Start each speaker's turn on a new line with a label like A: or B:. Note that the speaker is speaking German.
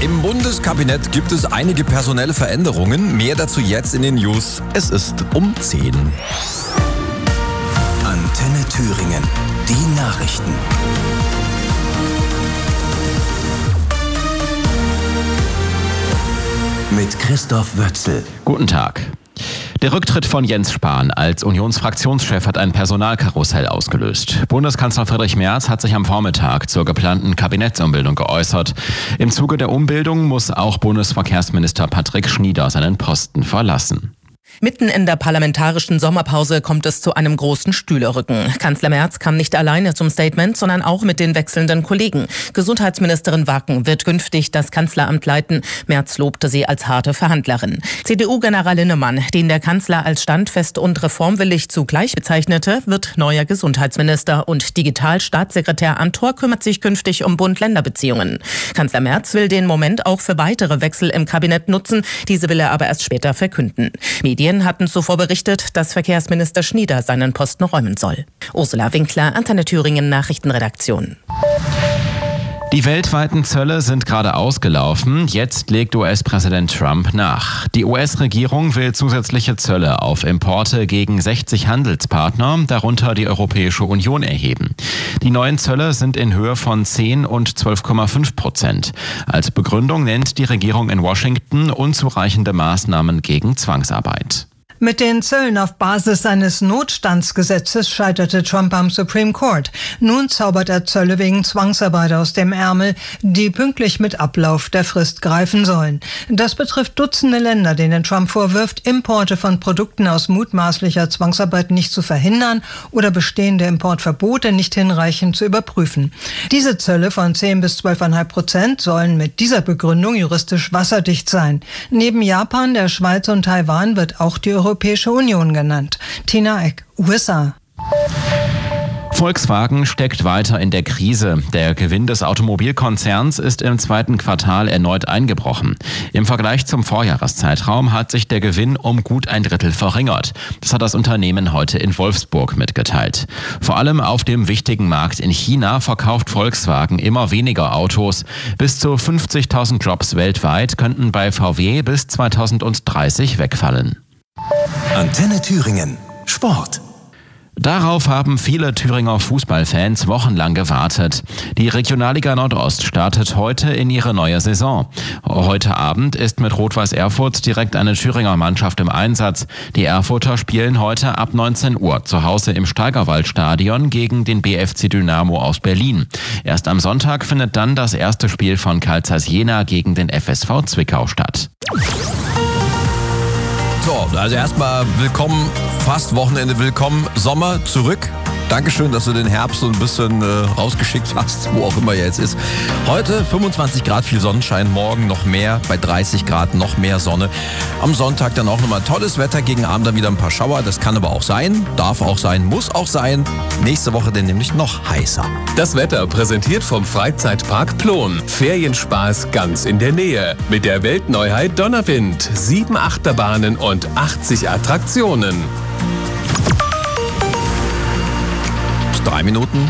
A: Im Bundeskabinett gibt es einige personelle Veränderungen. Mehr dazu jetzt in den News. Es ist um 10.
B: Antenne Thüringen. Die Nachrichten. Mit Christoph Wötzel.
C: Guten Tag. Der Rücktritt von Jens Spahn als Unionsfraktionschef hat ein Personalkarussell ausgelöst. Bundeskanzler Friedrich Merz hat sich am Vormittag zur geplanten Kabinettsumbildung geäußert. Im Zuge der Umbildung muss auch Bundesverkehrsminister Patrick Schnieder seinen Posten verlassen.
D: Mitten in der parlamentarischen Sommerpause kommt es zu einem großen Stühlerücken. Kanzler Merz kam nicht alleine zum Statement, sondern auch mit den wechselnden Kollegen. Gesundheitsministerin Wacken wird künftig das Kanzleramt leiten. Merz lobte sie als harte Verhandlerin. CDU-General Linnemann, den der Kanzler als standfest und reformwillig zugleich bezeichnete, wird neuer Gesundheitsminister und Digitalstaatssekretär Amthor kümmert sich künftig um Bund-Länder-Beziehungen. Kanzler Merz will den Moment auch für weitere Wechsel im Kabinett nutzen. Diese will er aber erst später verkünden. Medien hatten zuvor berichtet, dass Verkehrsminister Schnieder seinen Posten räumen soll. Ursula Winkler, Antenne Thüringen Nachrichtenredaktion.
C: Die weltweiten Zölle sind gerade ausgelaufen. Jetzt legt US-Präsident Trump nach. Die US-Regierung will zusätzliche Zölle auf Importe gegen 60 Handelspartner, darunter die Europäische Union, erheben. Die neuen Zölle sind in Höhe von 10 und 12,5%. Als Begründung nennt die Regierung in Washington unzureichende Maßnahmen gegen Zwangsarbeit.
E: Mit den Zöllen auf Basis eines Notstandsgesetzes scheiterte Trump am Supreme Court. Nun zaubert er Zölle wegen Zwangsarbeit aus dem Ärmel, die pünktlich mit Ablauf der Frist greifen sollen. Das betrifft Dutzende Länder, denen Trump vorwirft, Importe von Produkten aus mutmaßlicher Zwangsarbeit nicht zu verhindern oder bestehende Importverbote nicht hinreichend zu überprüfen. Diese Zölle von 10 bis 12,5% sollen mit dieser Begründung juristisch wasserdicht sein. Neben Japan, der Schweiz und Taiwan wird auch die Europäische Union genannt. Tina Eck, USA.
C: Volkswagen steckt weiter in der Krise. Der Gewinn des Automobilkonzerns ist im zweiten Quartal erneut eingebrochen. Im Vergleich zum Vorjahreszeitraum hat sich der Gewinn um gut ein Drittel verringert. Das hat das Unternehmen heute in Wolfsburg mitgeteilt. Vor allem auf dem wichtigen Markt in China verkauft Volkswagen immer weniger Autos. Bis zu 50.000 Jobs weltweit könnten bei VW bis 2030 wegfallen.
B: Antenne Thüringen. Sport.
C: Darauf haben viele Thüringer Fußballfans wochenlang gewartet. Die Regionalliga Nordost startet heute in ihre neue Saison. Heute Abend ist mit Rot-Weiß Erfurt direkt eine Thüringer Mannschaft im Einsatz. Die Erfurter spielen heute ab 19 Uhr zu Hause im Steigerwaldstadion gegen den BFC Dynamo aus Berlin. Erst am Sonntag findet dann das erste Spiel von Carl Zeiss Jena gegen den FSV Zwickau statt.
A: So, also erstmal willkommen, fast Wochenende willkommen, Sommer zurück. Dankeschön, dass du den Herbst so ein bisschen rausgeschickt hast, wo auch immer er jetzt ist. Heute 25 Grad, viel Sonnenschein, morgen noch mehr, bei 30 Grad noch mehr Sonne. Am Sonntag dann auch nochmal tolles Wetter, gegen Abend dann wieder ein paar Schauer. Das kann aber auch sein, darf auch sein, muss auch sein. Nächste Woche dann nämlich noch heißer.
F: Das Wetter präsentiert vom Freizeitpark Plon. Ferienspaß ganz in der Nähe. Mit der Weltneuheit Donnerwind. 7 Achterbahnen und 80 Attraktionen.
A: 3 Minuten